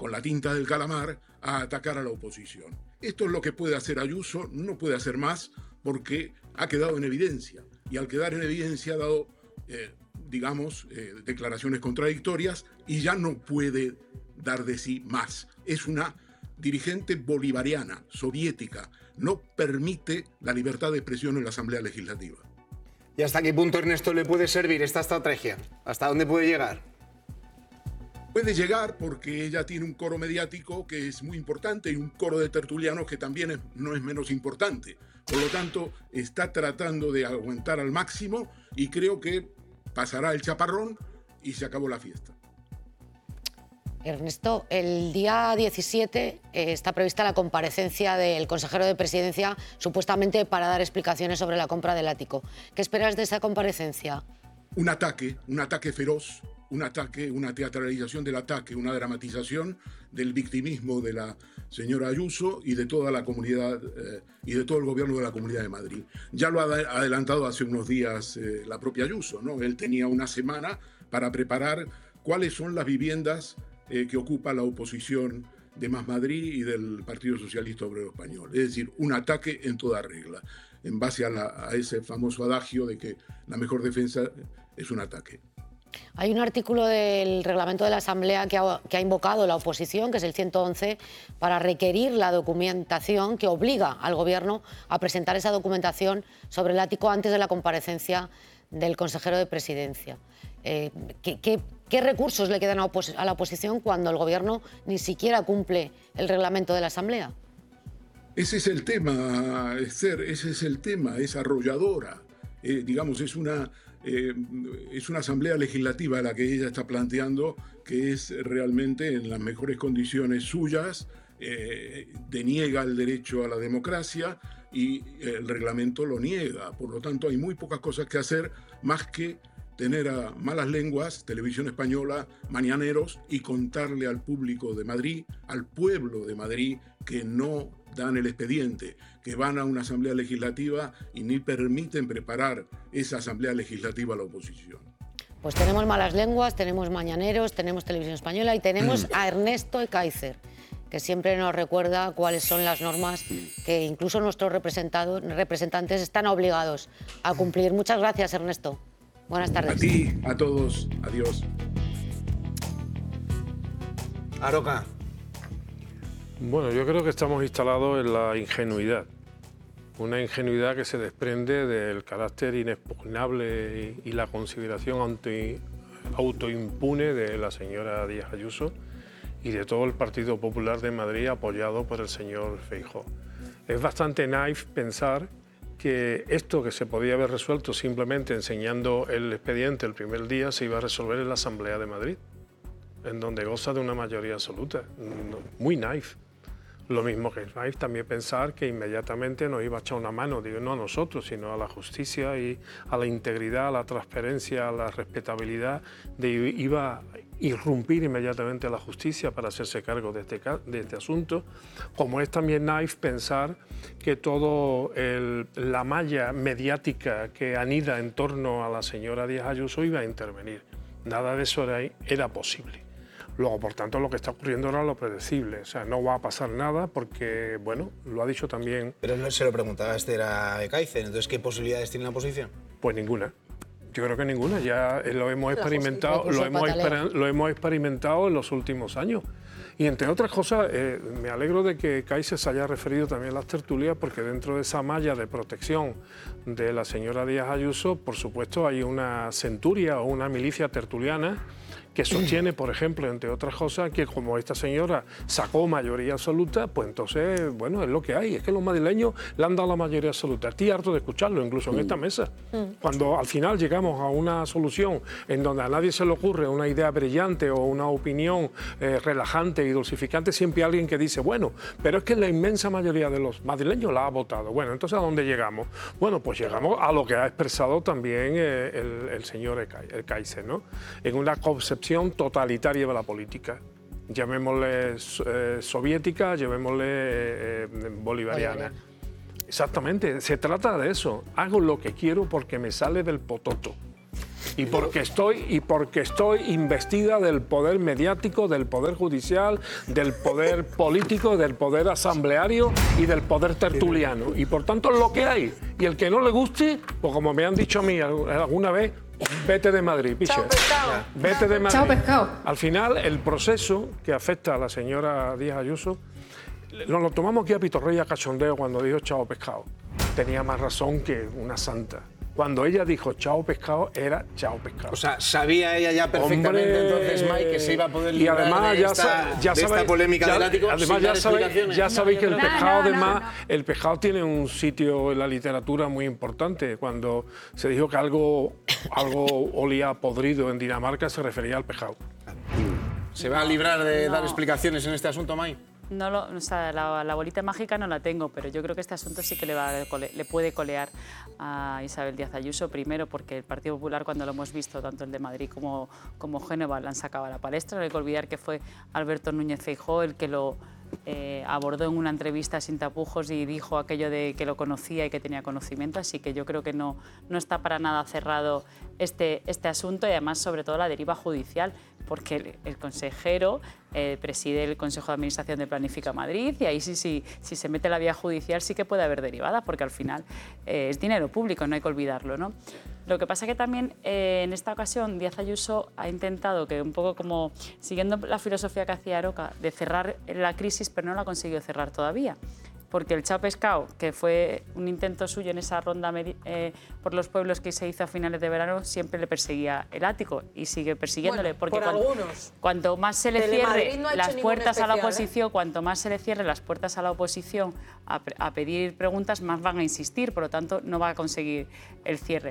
con la tinta del calamar, a atacar a la oposición. Esto es lo que puede hacer Ayuso, no puede hacer más porque ha quedado en evidencia. Y al quedar en evidencia ha dado, declaraciones contradictorias y ya no puede dar de sí más. Es una dirigente bolivariana, soviética. No permite la libertad de expresión en la Asamblea Legislativa. ¿Y hasta qué punto, Ernesto, le puede servir esta estrategia? ¿Hasta dónde puede llegar? Puede llegar porque ella tiene un coro mediático que es muy importante y un coro de tertulianos que también no es menos importante. Por lo tanto, está tratando de aguantar al máximo y creo que pasará el chaparrón y se acabó la fiesta. Ernesto, el día 17 está prevista la comparecencia del consejero de Presidencia, supuestamente para dar explicaciones sobre la compra del ático. ¿Qué esperas de esa comparecencia? Un ataque feroz, una teatralización del ataque, una dramatización del victimismo de la señora Ayuso y de toda la comunidad y de todo el gobierno de la Comunidad de Madrid. Ya lo ha adelantado hace unos días la propia Ayuso, ¿no? Él tenía una semana para preparar cuáles son las viviendas que ocupa la oposición de Más Madrid y del Partido Socialista Obrero Español. Es decir, un ataque en toda regla, en base a ese famoso adagio de que la mejor defensa es un ataque. Hay un artículo del reglamento de la Asamblea que ha invocado la oposición, que es el 111, para requerir la documentación que obliga al Gobierno a presentar esa documentación sobre el ático antes de la comparecencia del consejero de Presidencia. ¿Qué recursos le quedan a la oposición cuando el Gobierno ni siquiera cumple el reglamento de la Asamblea? Ese es el tema, Esther, ese es el tema, es arrolladora. Es una asamblea legislativa la que ella está planteando, que es realmente en las mejores condiciones suyas, deniega el derecho a la democracia y el reglamento lo niega. Por lo tanto, hay muy pocas cosas que hacer más que tener a malas lenguas, Televisión Española, mañaneros, y contarle al público de Madrid, al pueblo de Madrid, que no dan el expediente, que van a una asamblea legislativa y ni permiten preparar esa asamblea legislativa a la oposición. Pues tenemos malas lenguas, tenemos mañaneros, tenemos Televisión Española y tenemos a Ernesto Ekaizer, que siempre nos recuerda cuáles son las normas que incluso nuestros representantes están obligados a cumplir. Muchas gracias, Ernesto. Buenas tardes. A ti, a todos. Adiós. Aroca. Bueno, yo creo que estamos instalados en la ingenuidad. Una ingenuidad que se desprende del carácter inexpugnable y la consideración autoimpune de la señora Díaz Ayuso y de todo el Partido Popular de Madrid apoyado por el señor Feijóo. Es bastante naif pensar que esto que se podía haber resuelto simplemente enseñando el expediente el primer día se iba a resolver en la Asamblea de Madrid, en donde goza de una mayoría absoluta. Muy naif. Lo mismo que es naif también pensar que inmediatamente nos iba a echar una mano, digo, no a nosotros, sino a la justicia y a la integridad, a la transparencia, a la respetabilidad, iba a irrumpir inmediatamente a la justicia para hacerse cargo de este asunto. Como es también naif pensar que toda la malla mediática que anida en torno a la señora Díaz Ayuso iba a intervenir. Nada de eso era posible. Luego, por tanto, lo que está ocurriendo era lo predecible. O sea, no va a pasar nada porque, bueno, lo ha dicho también... Pero no se lo preguntaba a Ekaizer, entonces, ¿qué posibilidades tiene la oposición? Pues ninguna. Yo creo que ninguna. Ya lo hemos experimentado, lo hemos experimentado en los últimos años. Y entre otras cosas, me alegro de que Ekaizer se haya referido también a las tertulias, porque dentro de esa malla de protección de la señora Díaz Ayuso, por supuesto, hay una centuria o una milicia tertuliana que sostiene, por ejemplo, entre otras cosas, que como esta señora sacó mayoría absoluta, pues entonces, bueno, es lo que hay. Es que los madrileños le han dado la mayoría absoluta. Estoy harto de escucharlo, incluso en esta mesa. Cuando al final llegamos a una solución en donde a nadie se le ocurre una idea brillante o una opinión relajante y dulcificante, siempre hay alguien que dice, bueno, pero es que la inmensa mayoría de los madrileños la ha votado. Bueno, entonces, ¿a dónde llegamos? Bueno, pues llegamos a lo que ha expresado también el señor Ekaizer, ¿no? En una concepción totalitaria de la política, llamémosle soviética, llamémosle bolivariana. Exactamente, se trata de eso. Hago lo que quiero porque me sale del pototo. Y porque estoy investida del poder mediático, del poder judicial, del poder político, del poder asambleario y del poder tertuliano. Y por tanto lo que hay. Y el que no le guste, pues como me han dicho a mí alguna vez, vete de Madrid, piche. Chao, pescado. Vete de Madrid. Chao, pescado. Al final, el proceso que afecta a la señora Díaz Ayuso, nos lo tomamos aquí a pitorreo y a cachondeo cuando dijo chao, pescado. Tenía más razón que una santa. Cuando ella dijo chao pescado, era chao pescado. O sea, sabía ella ya perfectamente entonces, Mike, que se iba a poder librar además, de esta polémica del ático. Además, ya sabéis que el pescado, el pescado tiene un sitio en la literatura muy importante. Cuando se dijo que algo olía podrido en Dinamarca, se refería al pescado. ¿Se va a librar de dar explicaciones en este asunto, Mike? No o sea, la bolita mágica no la tengo, pero yo creo que este asunto sí que le puede colear a Isabel Díaz Ayuso, primero porque el Partido Popular, cuando lo hemos visto, tanto el de Madrid como Génova, la han sacado a la palestra. No hay que olvidar que fue Alberto Núñez Feijóo el que lo abordó en una entrevista sin tapujos y dijo aquello de que lo conocía y que tenía conocimiento, así que yo creo que no está para nada cerrado este asunto, y además sobre todo la deriva judicial, porque el consejero preside el Consejo de Administración de Planifica Madrid, y ahí si se mete la vía judicial sí que puede haber derivada, porque al final es dinero público, no hay que olvidarlo, ¿no? Lo que pasa es que también en esta ocasión Díaz Ayuso ha intentado, que un poco como siguiendo la filosofía que hacía Aroca, de cerrar la crisis, pero no la ha conseguido cerrar todavía. Porque el chao pescado, que fue un intento suyo en esa ronda por los pueblos que se hizo a finales de verano, siempre le perseguía el ático y sigue persiguiéndole. Bueno, porque cuanto más se le cierre las puertas a la oposición, cuanto más se le cierre las puertas a la oposición a pedir preguntas, más van a insistir, por lo tanto no va a conseguir el cierre.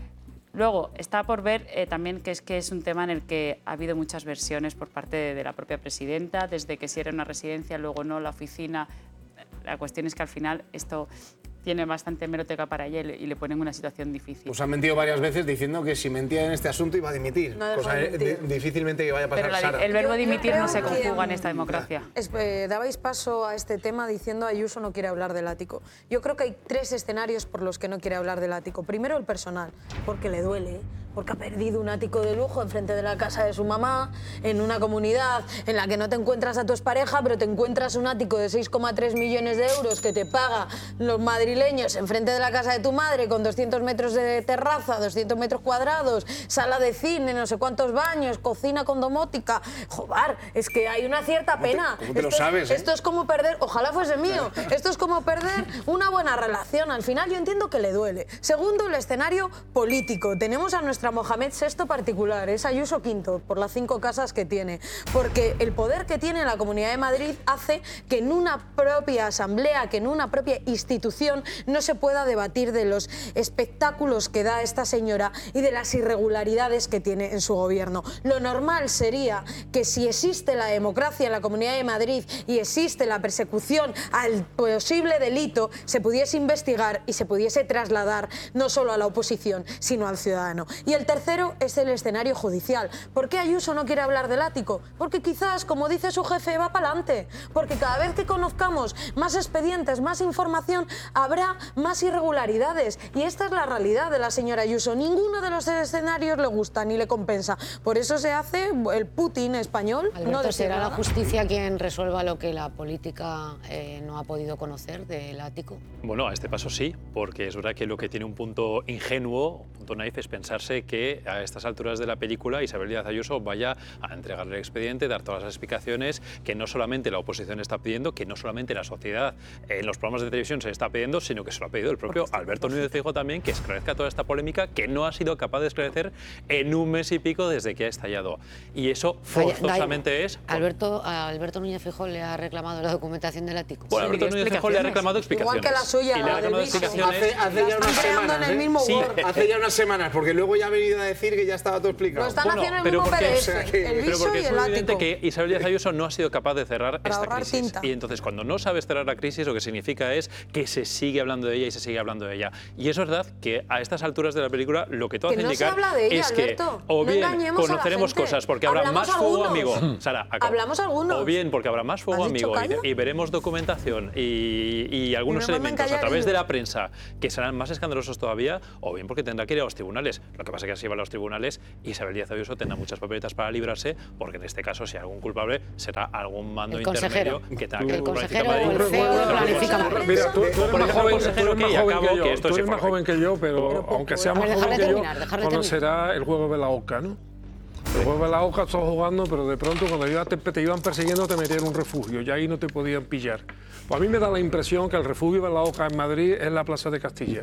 Luego, está por ver también que es un tema en el que ha habido muchas versiones por parte de la propia presidenta, desde que si era una residencia, luego no, la oficina. La cuestión es que al final esto tiene bastante hemeroteca para ella y le pone en una situación difícil. Pues han mentido varias veces diciendo que si mentía en este asunto iba a dimitir. No cosa difícilmente que vaya a pasar. Pero el verbo dimitir no se conjuga en esta democracia. Dabais paso a este tema diciendo Ayuso no quiere hablar del ático. Yo creo que hay 3 escenarios por los que no quiere hablar del ático. Primero, el personal, porque le duele, porque ha perdido un ático de lujo enfrente de la casa de su mamá, en una comunidad en la que no te encuentras a tu expareja, pero te encuentras un ático de 6,3 millones de euros que te paga los madrileños enfrente de la casa de tu madre, con 200 metros de terraza, 200 metros cuadrados, sala de cine, no sé cuántos baños, cocina con domótica. Joder, es que hay una cierta pena. ¿Cómo te lo sabes? Esto es como perder, ojalá fuese mío, esto es como perder una buena relación. Al final yo entiendo que le duele. Segundo, el escenario político. Tenemos a nuestra Mohamed VI particular, es Ayuso V, por las 5 casas que tiene, porque el poder que tiene la Comunidad de Madrid hace que en una propia asamblea, que en una propia institución no se pueda debatir de los espectáculos que da esta señora y de las irregularidades que tiene en su gobierno. Lo normal sería que si existe la democracia en la Comunidad de Madrid y existe la persecución al posible delito, se pudiese investigar y se pudiese trasladar no solo a la oposición, sino al ciudadano. Y el tercero es el escenario judicial. ¿Por qué Ayuso no quiere hablar del ático? Porque quizás, como dice su jefe, va para adelante. Porque cada vez que conozcamos más expedientes, más información, habrá más irregularidades. Y esta es la realidad de la señora Ayuso. Ninguno de los escenarios le gusta ni le compensa. Por eso se hace el Putin español. Alberto, no ¿será nada. la justicia quien resuelva lo que la política no ha podido conocer del ático? Bueno, a este paso sí, porque es verdad que lo que tiene un punto ingenuo, un punto naif, es pensarse que a estas alturas de la película Isabel Díaz Ayuso vaya a entregarle el expediente, dar todas las explicaciones que no solamente la oposición está pidiendo, que no solamente la sociedad en los programas de televisión se está pidiendo, sino que se lo ha pedido el propio Alberto Núñez Feijóo también, que esclarezca toda esta polémica que no ha sido capaz de esclarecer en un mes y pico desde que ha estallado. Y eso forzosamente es... A Alberto Núñez Feijóo le ha reclamado la documentación del ático. Bueno, Alberto Núñez Feijóo le ha reclamado explicaciones. Igual que la suya, y le ha la del reclamado viso. explicaciones. Hace ya unas semanas, en el mismo Sí. Word. Hace ya unas semanas, porque luego ya ha venido a decir que ya estaba todo explicado. Lo están Bueno, haciendo en el pero mismo porque- PDF, o sea que- el Pero viso porque y es el muy evidente ático. que Isabel Díaz Ayuso no ha sido capaz de cerrar Para esta ahorrar crisis. tinta. Y entonces, cuando no sabes cerrar la crisis, lo que significa es que se sigue hablando de ella y se sigue hablando de ella. Y es verdad que a estas alturas de la película lo que todo Que hace no se indicar habla de ella, es que Alberto. o No bien engañemos a la conoceremos gente. cosas porque habrá Hablamos más fuego algunos. amigo. Sara, acabo. Hablamos algunos. O bien porque habrá más fuego ¿Has dicho amigo calla? y veremos documentación y algunos Y me mandan elementos a callar través de ellos. la prensa que serán más escandalosos todavía, o bien porque tendrá que ir a los tribunales. Lo que pasa es que así van los tribunales y Isabel Díaz Ayuso tendrá muchas papeletas para librarse, porque en este caso, si hay algún culpable, será algún mando intermedio que tenga que el consejero Madrid. o el CEO planifica Madrid. Mira, tú eres más joven que yo, pero aunque sea más joven que yo, conocerá el juego de la oca, ¿no? El juego de la oca estás jugando, pero de pronto cuando te iban persiguiendo te metían en un refugio y ahí no te podían pillar. Pues a mí me da la impresión que el refugio de la oca en Madrid es la Plaza de Castilla.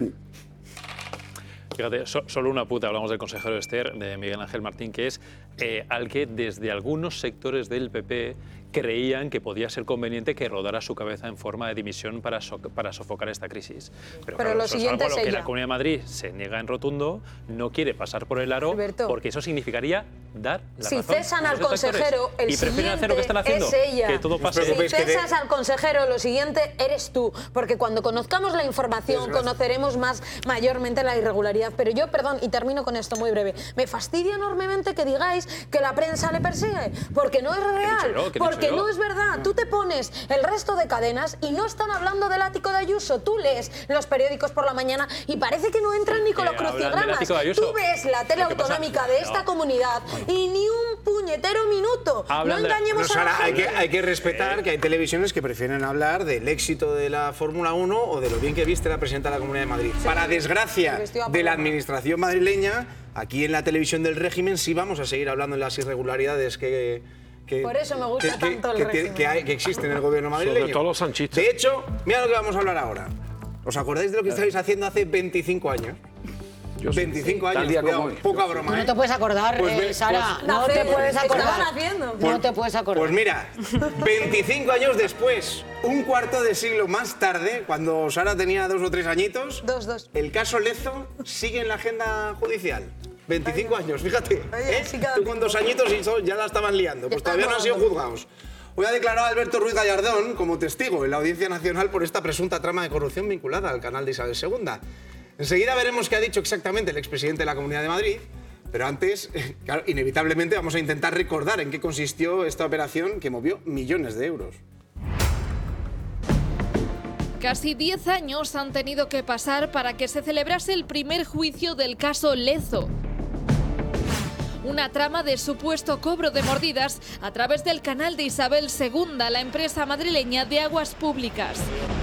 Fíjate, solo una puta, hablamos del consejero Ester, de Miguel Ángel Martín, que es al que desde algunos sectores del PP creían que podía ser conveniente que rodara su cabeza en forma de dimisión para sofocar esta crisis. Pero claro, lo eso es siguiente algo a lo es que ella. la Comunidad de Madrid se niega en rotundo, no quiere pasar por el aro, Alberto, porque eso significaría dar la si razón cesan a al esos sectores. consejero, el y prefieren hacer lo que están siguiente haciendo, es ella. que todo pase. Si cesas al consejero, lo siguiente eres tú, porque cuando conozcamos la información conoceremos más mayormente la irregularidad. Pero yo, perdón, y termino con esto muy breve, me fastidia enormemente que digáis que la prensa le persigue, porque no es real, porque no es verdad. Tú te pones el resto de cadenas y no están hablando del ático de Ayuso. Tú lees los periódicos por la mañana y parece que no entran ni con los crucigramas. Tú ves la tele autonómica de esta comunidad y ni un puñetero minuto. No engañemos a la gente. Hay que respetar que hay televisiones que prefieren hablar del éxito de la Fórmula 1 o de lo bien que viste la presidenta de la Comunidad de Madrid. Para desgracia de la administración madrileña, aquí en la televisión del régimen sí vamos a seguir hablando de las irregularidades por eso me gusta tanto el régimen. que existen en el gobierno madrileño. Sobre todo los sanchistas. De hecho, mira lo que vamos a hablar ahora. ¿Os acordáis de lo que estabais haciendo hace 25 años? 25 años, cuidado, poca broma. No te puedes acordar, Sara, no te puedes acordar. No te puedes acordar. Pues mira, 25 años después, un cuarto de siglo más tarde, cuando Sara tenía 2 o 3 añitos, el caso Lezo sigue en la agenda judicial. 25 años, fíjate. Tú con 2 añitos y ya la estaban liando. Pues todavía no han sido juzgados. Hoy ha declarado a Alberto Ruiz Gallardón como testigo en la Audiencia Nacional por esta presunta trama de corrupción vinculada al canal de Isabel II. Enseguida veremos qué ha dicho exactamente el expresidente de la Comunidad de Madrid, pero antes, claro, inevitablemente vamos a intentar recordar en qué consistió esta operación que movió millones de euros. Casi 10 años han tenido que pasar para que se celebrase el primer juicio del caso Lezo. Una trama de supuesto cobro de mordidas a través del canal de Isabel II, la empresa madrileña de aguas públicas.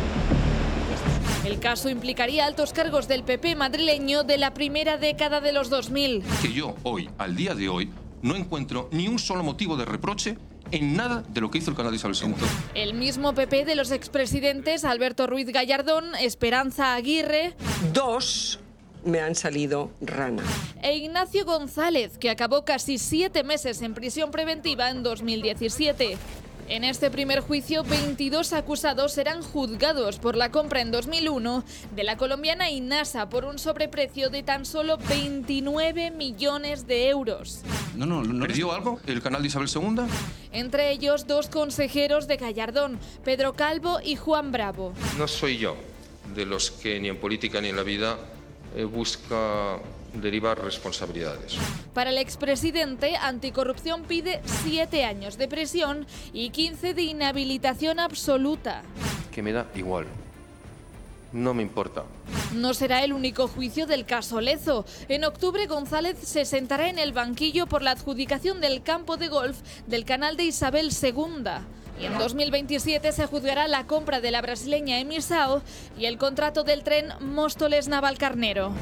El caso implicaría altos cargos del PP madrileño de la primera década de los 2000. Que yo hoy, al día de hoy, no encuentro ni un solo motivo de reproche en nada de lo que hizo el canal de Isabel II. El mismo PP de los expresidentes Alberto Ruiz Gallardón, Esperanza Aguirre... 2 me han salido rana. E Ignacio González, que acabó casi 7 meses en prisión preventiva en 2017. En este primer juicio, 22 acusados serán juzgados por la compra en 2001 de la colombiana Inasa por un sobreprecio de tan solo 29 millones de euros. ¿No perdió algo el canal de Isabel II? Entre ellos 2 consejeros de Gallardón, Pedro Calvo y Juan Bravo. No soy yo de los que ni en política ni en la vida busca derivar responsabilidades. Para el expresidente, Anticorrupción pide 7 años de prisión y 15 de inhabilitación absoluta. Que me da igual. No me importa. No será el único juicio del caso Lezo. En octubre, González se sentará en el banquillo por la adjudicación del campo de golf del canal de Isabel II. Y en 2027 se juzgará la compra de la brasileña Emisao y el contrato del tren Móstoles-Navalcarnero.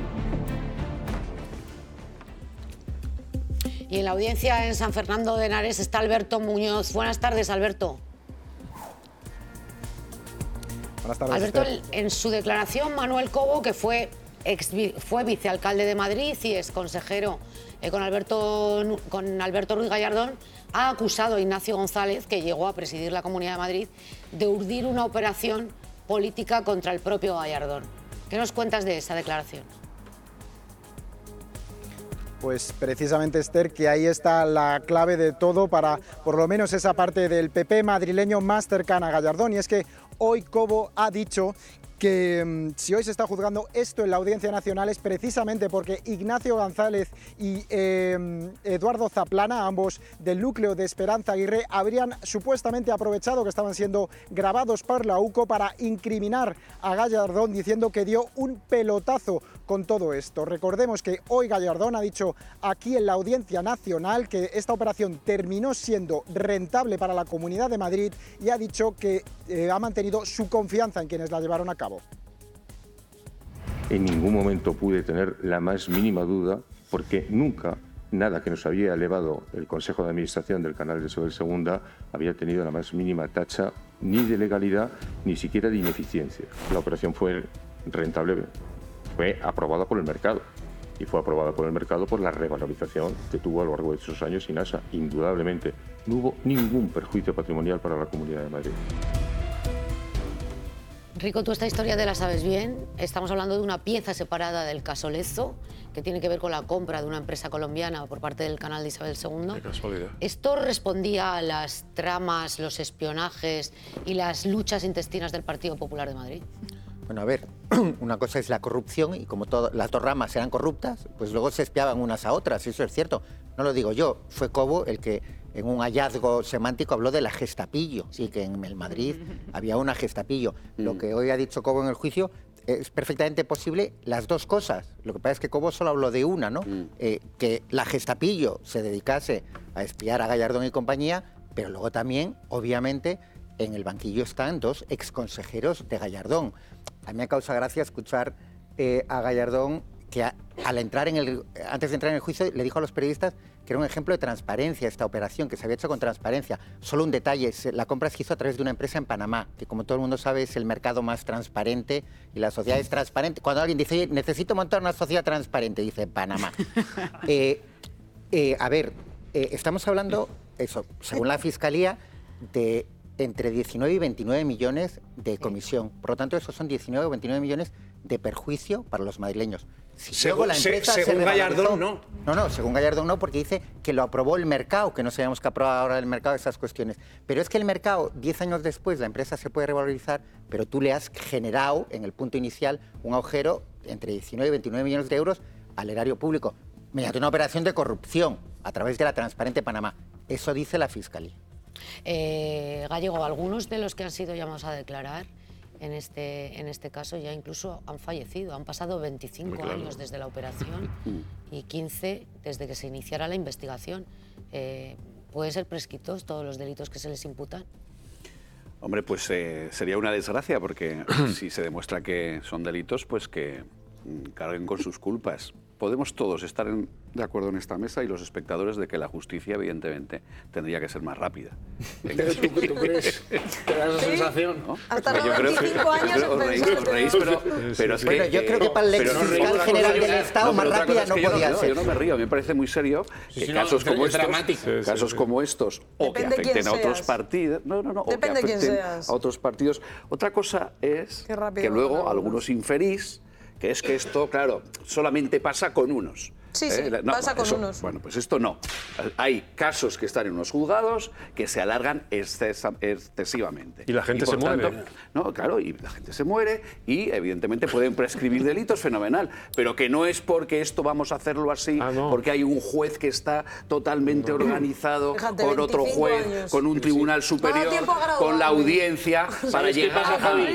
Y en la audiencia en San Fernando de Henares está Alberto Muñoz. Buenas tardes, Alberto. Buenas tardes, Alberto, Esther. en su declaración, Manuel Cobo, que fue vicealcalde de Madrid y es consejero con Alberto Ruiz Gallardón, ha acusado a Ignacio González, que llegó a presidir la Comunidad de Madrid, de urdir una operación política contra el propio Gallardón. ¿Qué nos cuentas de esa declaración? Pues precisamente, Esther, que ahí está la clave de todo para, por lo menos, esa parte del PP madrileño más cercana a Gallardón. Y es que hoy Cobo ha dicho que si hoy se está juzgando esto en la Audiencia Nacional es precisamente porque Ignacio González y Eduardo Zaplana, ambos del núcleo de Esperanza Aguirre, habrían supuestamente aprovechado que estaban siendo grabados por la UCO para incriminar a Gallardón, diciendo que dio un pelotazo con todo esto. Recordemos que hoy Gallardón ha dicho aquí en la Audiencia Nacional que esta operación terminó siendo rentable para la Comunidad de Madrid y ha dicho que ha mantenido su confianza en quienes la llevaron a cabo. En ningún momento pude tener la más mínima duda, porque nunca nada que nos había elevado el Consejo de Administración del canal de Isabel II había tenido la más mínima tacha ni de legalidad ni siquiera de ineficiencia. La operación fue rentable, fue aprobada por el mercado y fue aprobada por el mercado por la revalorización que tuvo a lo largo de esos años Inasa. Indudablemente no hubo ningún perjuicio patrimonial para la Comunidad de Madrid. Rico, tú esta historia te la sabes bien. Estamos hablando de una pieza separada del caso Lezo, que tiene que ver con la compra de una empresa colombiana por parte del canal de Isabel II. Qué casualidad. ¿Esto respondía a las tramas, los espionajes y las luchas intestinas del Partido Popular de Madrid? Bueno, a ver, una cosa es la corrupción y como las dos ramas eran corruptas, pues luego se espiaban unas a otras, eso es cierto. No lo digo yo, fue Cobo el que en un hallazgo semántico habló de la Gestapillo, sí, que en el Madrid había una Gestapillo. Lo que hoy ha dicho Cobo en el juicio es perfectamente posible las dos cosas. Lo que pasa es que Cobo solo habló de una, ¿no? Que la Gestapillo se dedicase a espiar a Gallardón y compañía, pero luego también, obviamente, en el banquillo están dos exconsejeros de Gallardón. A mí me causa gracia escuchar a Gallardón que antes de entrar en el juicio le dijo a los periodistas que era un ejemplo de transparencia esta operación, que se había hecho con transparencia. Solo un detalle, la compra se hizo a través de una empresa en Panamá, que como todo el mundo sabe es el mercado más transparente y la sociedad es transparente. Cuando alguien dice, necesito montar una sociedad transparente, dice Panamá. A ver, estamos hablando, eso, según la Fiscalía, de entre 19 y 29 millones de comisión. Por lo tanto, esos son 19 o 29 millones de perjuicio para los madrileños. Si según Gallardón, no. No, según Gallardón no, porque dice que lo aprobó el mercado, que no sabíamos que aprobaba ahora el mercado esas cuestiones. Pero es que el mercado, 10 años después, la empresa se puede revalorizar, pero tú le has generado, en el punto inicial, un agujero entre 19 y 29 millones de euros al erario público, mediante una operación de corrupción, a través de la transparente Panamá. Eso dice la Fiscalía. Gallego, algunos de los que han sido llamados a declarar en este caso ya incluso han fallecido. Han pasado 25 años desde la operación y 15 desde que se iniciara la investigación. ¿Pueden ser prescritos todos los delitos que se les imputan? Hombre, pues sería una desgracia, porque si se demuestra que son delitos, pues que carguen con sus culpas. Podemos todos estar de acuerdo en esta mesa y los espectadores de que la justicia, evidentemente, tendría que ser más rápida. ¿Tú crees? ¿Te da esa sensación? ¿No? Hasta los 25 años os reís, pero es que... Bueno, yo creo que para el fiscal general del Estado más rápida no podía ser. Yo no me río, me parece muy serio que casos como estos, o que afecten a otros partidos... o que afecten a otros partidos. Otra cosa es que luego algunos inferís que es que esto, claro, solamente pasa con unos. Sí, pasa con unos. Bueno, pues esto no. Hay casos que están en unos juzgados que se alargan excesivamente. Y la gente se muere. No, claro, y la gente se muere y evidentemente pueden prescribir delitos, fenomenal. Pero que no es porque esto vamos a hacerlo así, porque hay un juez que está totalmente organizado, con otro juez, años. Con un tribunal superior, con la audiencia, para llegar a Javi.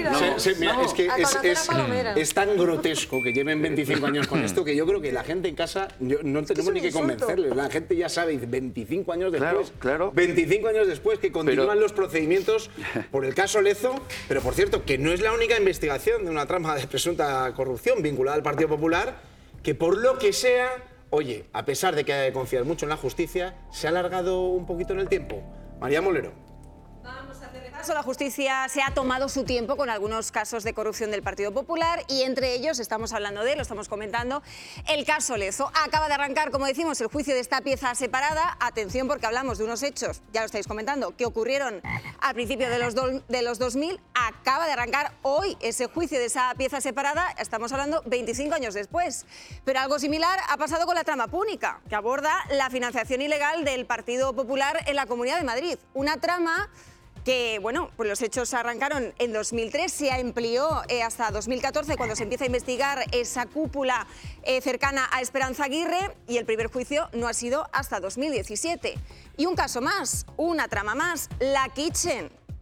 Es tan grotesco que lleven 25 años con esto que yo creo que la gente en casa no tenemos ni que convencerles. La gente ya sabe, 25 años después, 25 años después que continúan los procedimientos por el caso Lezo, pero por cierto, que no es la única investigación de una trama de presunta corrupción vinculada al Partido Popular, que por lo que sea, oye, a pesar de que hay que confiar mucho en la justicia, se ha alargado un poquito en el tiempo. María Molero. La justicia se ha tomado su tiempo con algunos casos de corrupción del Partido Popular y entre ellos, estamos hablando de él, lo estamos comentando, el caso Lezo. Acaba de arrancar, como decimos, el juicio de esta pieza separada. Atención, porque hablamos de unos hechos, ya lo estáis comentando, que ocurrieron al principio de los 2000. Acaba de arrancar hoy ese juicio de esa pieza separada, estamos hablando 25 años después. Pero algo similar ha pasado con la trama púnica, que aborda la financiación ilegal del Partido Popular en la Comunidad de Madrid. Una trama que, bueno, pues los hechos arrancaron en 2003, se amplió hasta 2014, cuando se empieza a investigar esa cúpula cercana a Esperanza Aguirre, y el primer juicio no ha sido hasta 2017. Y un caso más, una trama más, la Kitchen.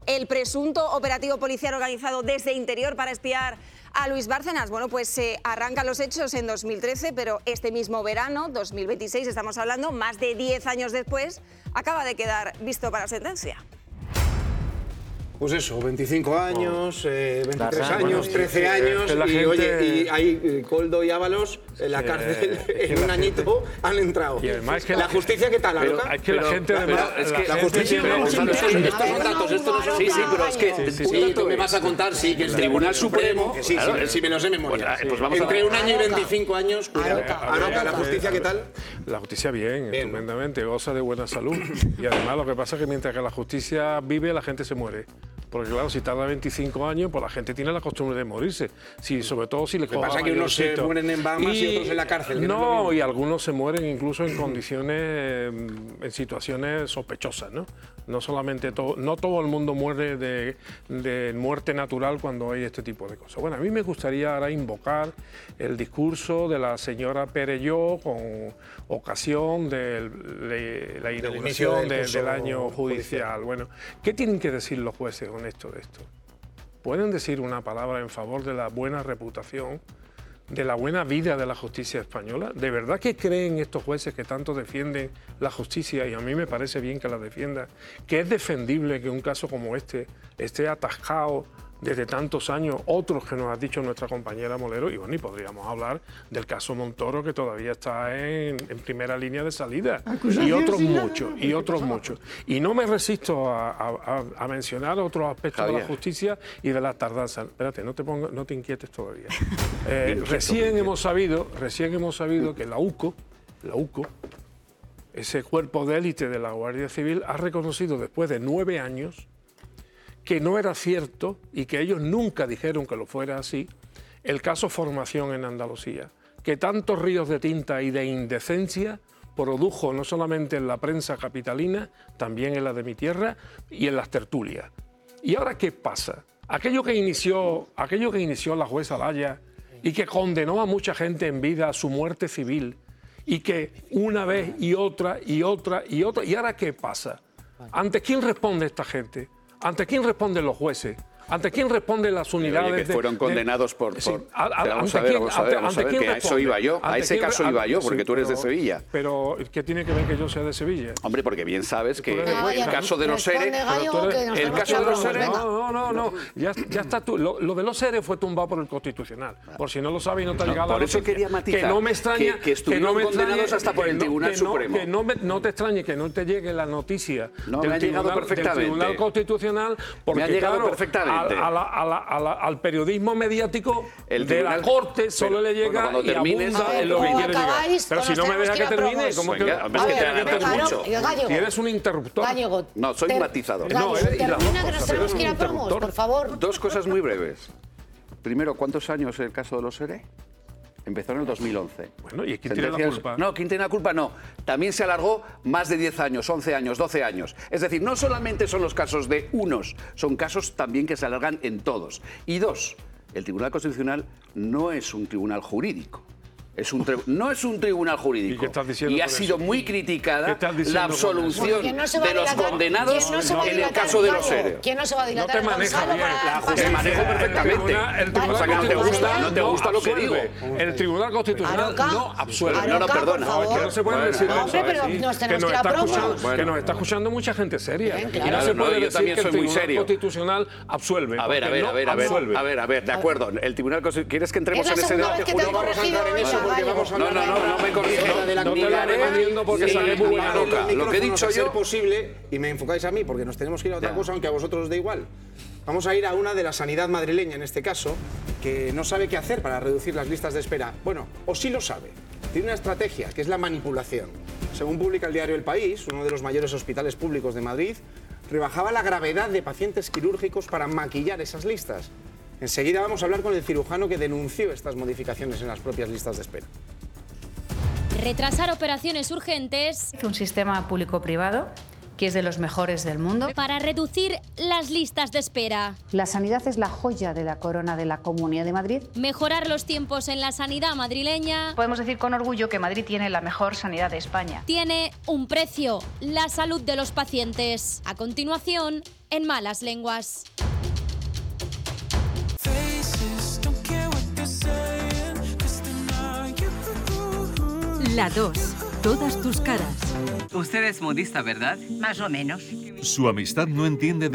el presunto operativo policial organizado desde Interior para espiar a Luis Bárcenas. Bueno, pues arrancan los hechos en 2013, pero este mismo verano, 2026, estamos hablando, más de 10 años después, acaba de quedar visto para sentencia. Pues eso, 25 años, 23 años, 13 años, y oye, y hay Koldo y Ábalos en la cárcel en un añito han entrado. Y además es que la justicia, ¿qué tal, Aroca? Es que la gente además... La justicia... Estos son datos, esto no son... Sí, pero es que... Sí, tú me vas a contar, sí, que el Tribunal Supremo... Sí, sí, me lo sé de memoria. Entre 1 año y 25 años, cuidado. Aroca, ¿la justicia qué tal? La justicia bien, estupendamente, goza de buena salud. Y además lo que pasa es que mientras que la justicia vive, la gente se muere. Porque claro, si tarda 25 años, pues la gente tiene la costumbre de morirse. Sobre todo si le coja. Lo que pasa es que unos se mueren en Bahamas y otros en la cárcel. No, y algunos se mueren incluso en condiciones, en situaciones sospechosas, ¿no? No solamente no todo el mundo muere de muerte natural cuando hay este tipo de cosas. Bueno, a mí me gustaría ahora invocar el discurso de la señora Perelló con ocasión de la inauguración del año judicial. Bueno, ¿qué tienen que decir los jueces con esto de esto? ¿Pueden decir una palabra en favor de la buena reputación, de la buena vida de la justicia española? ¿De verdad que creen estos jueces que tanto defienden la justicia, y a mí me parece bien que la defiendan, que es defendible que un caso como este esté atascado desde tantos años, otros que nos ha dicho nuestra compañera Molero, y bueno, y podríamos hablar del caso Montoro, que todavía está en primera línea de salida, y otros muchos. Y no me resisto a mencionar otros aspectos de la justicia y de la tardanza. Espérate, no te inquietes todavía. Recién hemos sabido que la UCO, ese cuerpo de élite de la Guardia Civil, ha reconocido después de 9 años que no era cierto y que ellos nunca dijeron que lo fuera así, el caso Formación en Andalucía, que tantos ríos de tinta y de indecencia produjo no solamente en la prensa capitalina, también en la de mi tierra y en las tertulias. ¿Y ahora qué pasa? Aquello que inició la jueza Laya y que condenó a mucha gente en vida a su muerte civil, y que una vez y otra, ¿y ahora qué pasa? ¿Ante quién responde esta gente? ¿Ante quién responden los jueces? ¿Ante quién responden las unidades? Oye, que fueron condenados por... Vamos a ver, que a eso iba yo, a ese caso iba yo, porque tú eres de Sevilla. Pero, ¿qué tiene que ver que yo sea de Sevilla? Hombre, porque bien sabes que el caso de los ERE... El caso de los ERE... No, ya está tú. Lo de los ERE fue tumbado por el Constitucional. Por si no lo sabes y no te ha llegado la noticia. Por eso quería matizar, que no me extraña... Que estuvieron condenados hasta por el Tribunal Supremo. Que no te extrañe que no te llegue la noticia del Tribunal Constitucional, porque claro, al periodismo mediático de la Corte solo le llega y abunda en lo que quiere llegar. Pero si no me deja que termine, ¿cómo que eres un interruptor? No, soy matizador. Termina, que nos tenemos que ir a promos, por favor. 2 cosas muy breves. Primero, ¿cuántos años el caso de los ERE? Empezó en el 2011. Bueno, ¿y quién tiene la culpa? No, ¿quién tiene la culpa? No. También se alargó más de 10 años, 11 años, 12 años. Es decir, no solamente son los casos de unos, son casos también que se alargan en todos. Y 2, el Tribunal Constitucional no es un tribunal jurídico. No es un tribunal jurídico. Y ha sido muy criticada la absolución de los condenados en el caso de los ERE. ¿Quién no se va a dilatar? No te maneja bien. Te manejo perfectamente. O sea, que no te gusta lo que digo. El Tribunal Constitucional no absuelve. No, perdona. Que no se puede decir eso. Pero nos tenemos que ir a promos. Que nos está escuchando mucha gente seria. Y no se puede decir que el Tribunal Constitucional absuelve. A ver, de acuerdo. El Tribunal Constitucional... ¿Quieres que entremos en ese debate? No vamos a entrar en eso. No me corriges. No te lo recomiendo porque sale muy buena loca. Lo que he dicho yo... posible, y me enfocáis a mí porque nos tenemos que ir a otra cosa, aunque a vosotros os da igual. Vamos a ir a una de la sanidad madrileña, en este caso, que no sabe qué hacer para reducir las listas de espera. Bueno, o sí lo sabe. Tiene una estrategia, que es la manipulación. Según publica el diario El País, uno de los mayores hospitales públicos de Madrid rebajaba la gravedad de pacientes quirúrgicos para maquillar esas listas. Enseguida vamos a hablar con el cirujano que denunció estas modificaciones en las propias listas de espera. Retrasar operaciones urgentes. Un sistema público-privado que es de los mejores del mundo. Para reducir las listas de espera. La sanidad es la joya de la corona de la Comunidad de Madrid. Mejorar los tiempos en la sanidad madrileña. Podemos decir con orgullo que Madrid tiene la mejor sanidad de España. Tiene un precio, la salud de los pacientes. A continuación, en Malas Lenguas. La 2. Todas tus caras. Usted es modista, ¿verdad? Más o menos. Su amistad no entiende